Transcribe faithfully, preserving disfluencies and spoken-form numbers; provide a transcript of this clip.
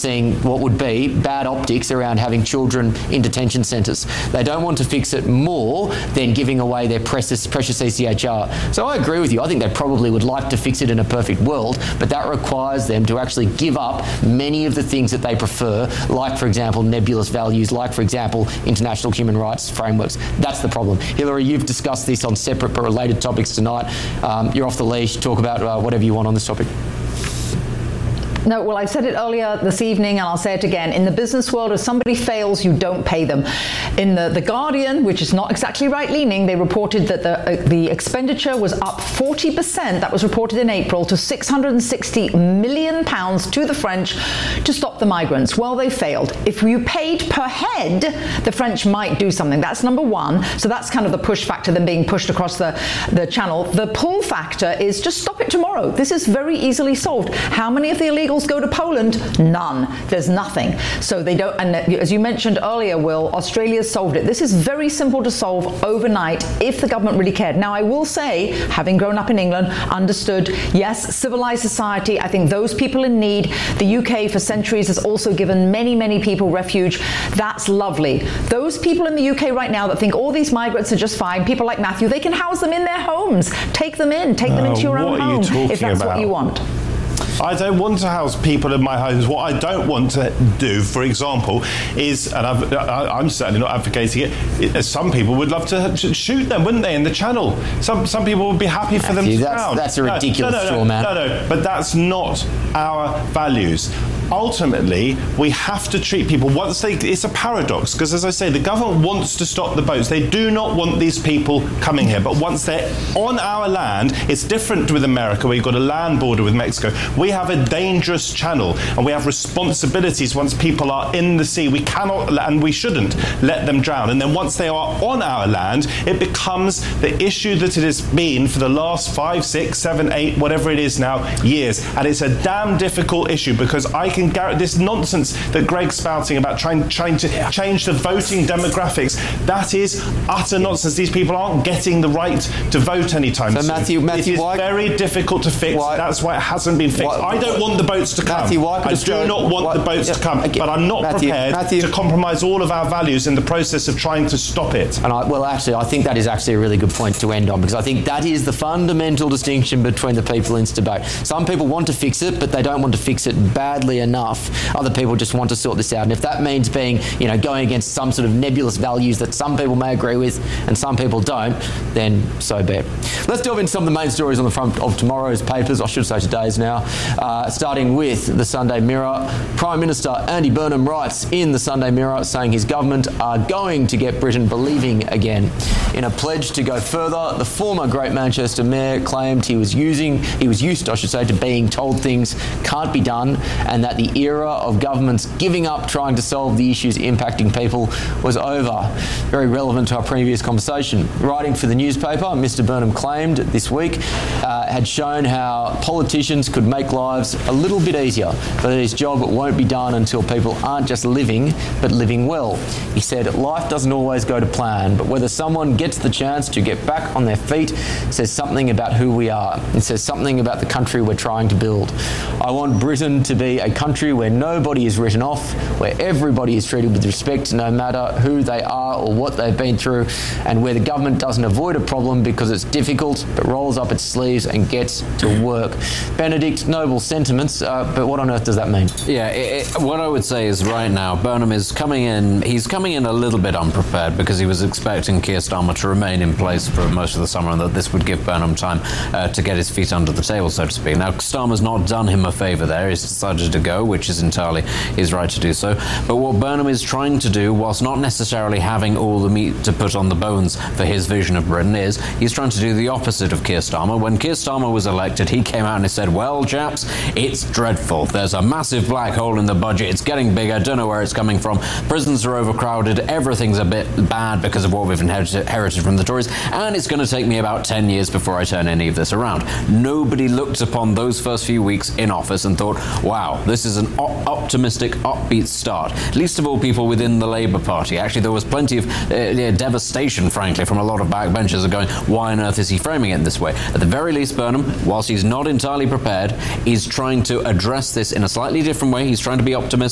seeing what would be bad optics around having children in detention centres. They don't want to fix it more than giving away their precious, precious E C H R. So I agree with you. I think they probably would like to fix it in a perfect world, but that requires them to actually give up many of the things that they prefer, like, for example, nebulous values, like, for example, international human rights frameworks. That's the problem. Hillary, you've discussed this on separate but related topics tonight. Um, you're off the leash. Talk about uh, whatever you want on this topic. No, well, I said it earlier this evening, and I'll say it again. In the business world, if somebody fails, you don't pay them. In the, the Guardian, which is not exactly right-leaning, they reported that the, uh, the expenditure was up forty percent, that was reported in April, to six hundred sixty million pounds to the French to stop the migrants. Well, they failed. If you paid per head, the French might do something. That's number one. So that's kind of the push factor, them being pushed across the, the channel. The pull factor is just stop it tomorrow. This is very easily solved. How many of the illegals go to Poland? None. There's nothing. So they don't, and as you mentioned earlier, Will, Australia's solved it. This is very simple to solve overnight if the government really cared. Now, I will say, having grown up in England, understood, yes, civilized society, I think those people in need, the U K for centuries has also given many, many people refuge. That's lovely. Those people in the U K right now that think all these migrants are just fine, people like Matthew, they can house them in their homes. Take them in. Take them uh, into your own home if that's about? what you want. I don't want to house people in my homes. What I don't want to do, for example, is, and I've, I, I'm certainly not advocating it, it, some people would love to shoot them, wouldn't they, in the channel? Some some people would be happy for them to that's, drown. That's a ridiculous no, no, no, straw man. No, no, but that's not our values. Ultimately, we have to treat people once they, it's a paradox, because as I say, the government wants to stop the boats. They do not want these people coming here, but once they're on our land, it's different with America, where you've got a land border with Mexico. We have a dangerous channel, and we have responsibilities once people are in the sea. We cannot, and we shouldn't, let them drown. And then once they are on our land, it becomes the issue that it has been for the last five, six, seven, eight, whatever it is now, years. And it's a damn difficult issue, because I can guarantee this nonsense that Greg's spouting about trying, trying to change the voting demographics, that is utter nonsense. These people aren't getting the right to vote anytime so soon. Matthew, Matthew, it is why, very difficult to fix. Why, That's why it hasn't been fixed. Why, I don't want the boats to come. Matthew, why I do not want why, the boats yeah, to come, okay, but I'm not Matthew, prepared Matthew, to compromise all of our values in the process of trying to stop it. And I, well, actually, I think that is actually a really good point to end on, because I think that is the fundamental distinction between the people in this debate. Some people want to fix it, but they don't want to fix it badly enough. Other people just want to sort this out. And if that means being, you know, going against some sort of nebulous values that some people may agree with and some people don't, then so be it. Let's delve into some of the main stories on the front of tomorrow's papers, I should say today's now, uh, starting with the Sunday Mirror. Prime Minister Andy Burnham writes in the Sunday Mirror saying his government are going to get Britain believing again. In a pledge to go further, the former Great Manchester Mayor claimed he was using, he was used, I should say, to being told things can't be done, and that the era of governments giving up trying to solve the issues impacting people was over. Very relevant to our previous conversation. Writing for the newspaper, Mister Burnham claimed this week uh, had shown how politicians could make lives a little bit easier, but that his job won't be done until people aren't just living, but living well. He said, life doesn't always go to plan, but whether someone gets the chance to get back on their feet says something about who we are. It says something about the country we're trying to build. I want Britain to be a country where nobody is written off, where everybody is treated with respect no matter who they are or what they've been through, and where the government doesn't avoid a problem because it's difficult but rolls up its sleeves and gets to work. Benedict, noble sentiments, uh, but what on earth does that mean? Yeah, it, it, what I would say is right now, Burnham is coming in, he's coming in a little bit unprepared because he was expecting Keir Starmer to remain in place for most of the summer and that this would give Burnham time uh, to get his feet under the table, so to speak. Now, Starmer's not done him a favour there. He's decided to go, which is entirely his right to do so. But what Burnham is trying to do, whilst not necessarily having all the meat to put on the bones for his vision of Britain, is he's trying to do the opposite of Keir Starmer. When Keir Starmer was elected, he came out and he said, well, chaps, it's dreadful. There's a massive black hole in the budget. It's getting bigger. Don't know where it's coming from. Prisons are overcrowded. Everything's a bit bad because of what we've inherited from the Tories. And it's going to take me about ten years before I turn any of this around. Nobody looked upon those first few weeks in office and thought, wow, this is an op- optimistic, upbeat start. Least of all people within the Labour Party. Actually, there was plenty of uh, yeah, devastation, frankly, from a lot of backbenchers are going, why on earth is he framing it this way? At the very least, Burnham, whilst he's not entirely prepared, is trying to address this in a slightly different way. He's trying to be optimistic.